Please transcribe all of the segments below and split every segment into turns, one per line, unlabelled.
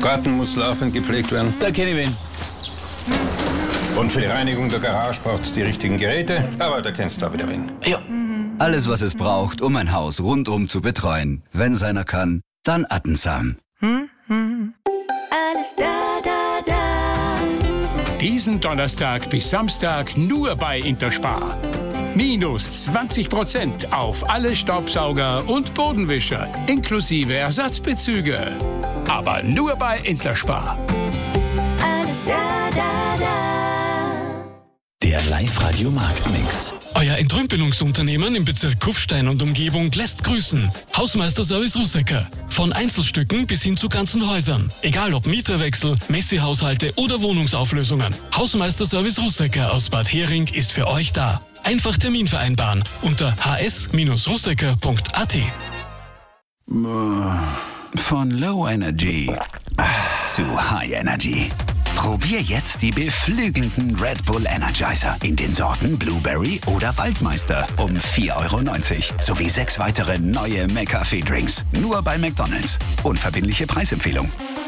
Garten muss laufend gepflegt werden.
Da kenne ich wen.
Und für die Reinigung der Garage braucht es die richtigen Geräte. Aber da kennst du auch wieder wen.
Ja.
Alles, was es braucht, um ein Haus rundum zu betreuen. Wenn seiner kann, dann Attensam.
Alles da.
Diesen Donnerstag bis Samstag nur bei Interspar. Minus 20% auf alle Staubsauger und Bodenwischer, inklusive Ersatzbezüge. Aber nur bei Interspar.
Alles da.
Der Live-Radio Marktmix.
Euer Entrümpelungsunternehmen im Bezirk Kufstein und Umgebung lässt grüßen. Hausmeisterservice Russecker. Von Einzelstücken bis hin zu ganzen Häusern. Egal ob Mieterwechsel, Messehaushalte oder Wohnungsauflösungen. Hausmeisterservice Russecker aus Bad Hering ist für euch da. Einfach Termin vereinbaren unter hs-russecker.at.
Von Low Energy zu High Energy. Probier jetzt die beflügelnden Red Bull Energizer in den Sorten Blueberry oder Waldmeister um 4,90 € sowie 6 weitere neue McCafé-Drinks. Nur bei McDonald's. Unverbindliche Preisempfehlung.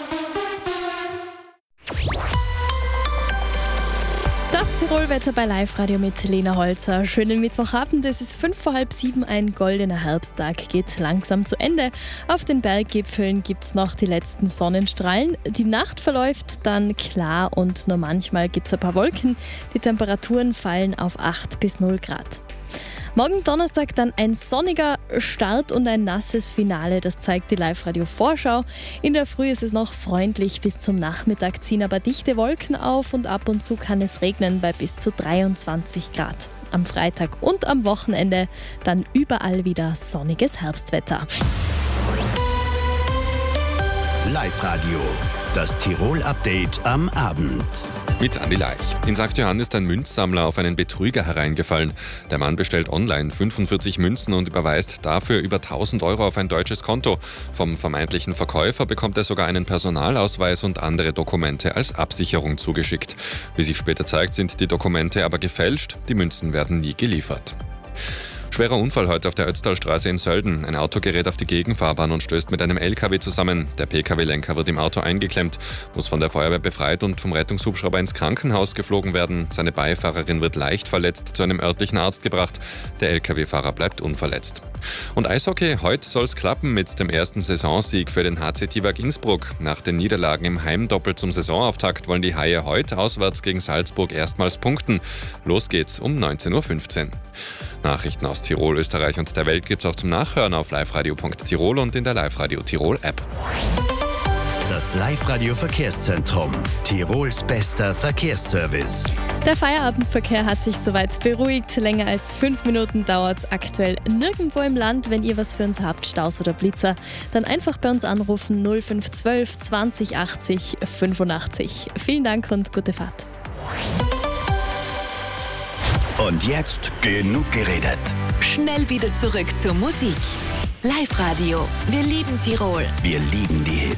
Das Tirolwetter bei Live-Radio mit Lena Holzer. Schönen Mittwochabend, es ist 6:05, ein goldener Herbsttag geht langsam zu Ende. Auf den Berggipfeln gibt es noch die letzten Sonnenstrahlen. Die Nacht verläuft dann klar und nur manchmal gibt es ein paar Wolken. Die Temperaturen fallen auf 8 bis 0 Grad. Morgen Donnerstag dann ein sonniger Start und ein nasses Finale, das zeigt die Live-Radio-Vorschau. In der Früh ist es noch freundlich, bis zum Nachmittag ziehen aber dichte Wolken auf und ab und zu kann es regnen bei bis zu 23 Grad. Am Freitag und am Wochenende dann überall wieder sonniges Herbstwetter.
Live-Radio, das Tirol-Update am Abend.
Mit Andi Laich. In St. Johann ist ein Münzsammler auf einen Betrüger hereingefallen. Der Mann bestellt online 45 Münzen und überweist dafür über 1.000 € auf ein deutsches Konto. Vom vermeintlichen Verkäufer bekommt er sogar einen Personalausweis und andere Dokumente als Absicherung zugeschickt. Wie sich später zeigt, sind die Dokumente aber gefälscht. Die Münzen werden nie geliefert. Schwerer Unfall heute auf der Ötztalstraße in Sölden. Ein Auto gerät auf die Gegenfahrbahn und stößt mit einem LKW zusammen. Der PKW-Lenker wird im Auto eingeklemmt, muss von der Feuerwehr befreit und vom Rettungshubschrauber ins Krankenhaus geflogen werden. Seine Beifahrerin wird leicht verletzt zu einem örtlichen Arzt gebracht. Der LKW-Fahrer bleibt unverletzt. Und Eishockey, heute soll es klappen mit dem ersten Saisonsieg für den HC Tivak Innsbruck. Nach den Niederlagen im Heimdoppel zum Saisonauftakt wollen die Haie heute auswärts gegen Salzburg erstmals punkten. Los geht's um 19:15 Uhr. Nachrichten aus Tirol, Österreich und der Welt gibt's auch zum Nachhören auf liveradio.tirol und in der Live-Radio Tirol App.
Das Live-Radio Verkehrszentrum. Tirols bester Verkehrsservice.
Der Feierabendverkehr hat sich soweit beruhigt. Länger als 5 Minuten dauert es aktuell nirgendwo im Land. Wenn ihr was für uns habt, Staus oder Blitzer, dann einfach bei uns anrufen 0512 20 80 85. Vielen Dank und gute Fahrt.
Und jetzt genug geredet.
Schnell wieder zurück zur Musik. Live-Radio. Wir lieben Tirol.
Wir lieben die Hits.